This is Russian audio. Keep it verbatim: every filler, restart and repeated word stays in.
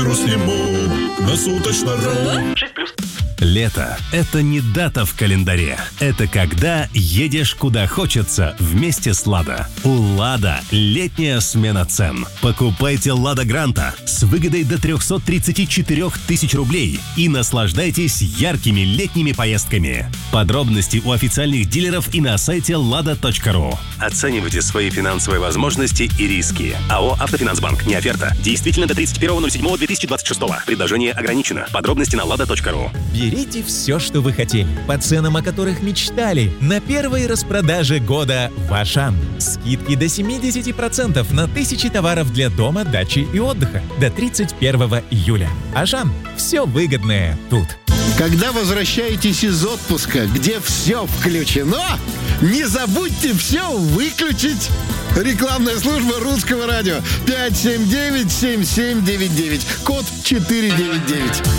сниму на суточно. шесть плюс. Лето – это не дата в календаре. Это когда едешь куда хочется вместе с «Лада». У «Лада» летняя смена цен. Покупайте «Лада Гранта» с выгодой до триста тридцать четыре тысячи рублей и наслаждайтесь яркими летними поездками. Подробности у официальных дилеров и на сайте лада точка ру. Оценивайте свои финансовые возможности и риски. АО «Автофинансбанк». Не оферта. Действительно до тридцать первого седьмого две тысячи двадцать шестого. Предложение ограничено. Подробности на лада точка ру. Берите все, что вы хотели, по ценам, о которых мечтали, на первой распродаже года в Ашан. Скидки до семьдесят процентов на тысячи товаров для дома, дачи и отдыха до тридцать первого июля. Ашан. Все выгодное тут. Когда возвращаетесь из отпуска, где все включено, не забудьте все выключить. Рекламная служба Русского радио. пять семь девять семь семь девять девять. Код четыре девять девять.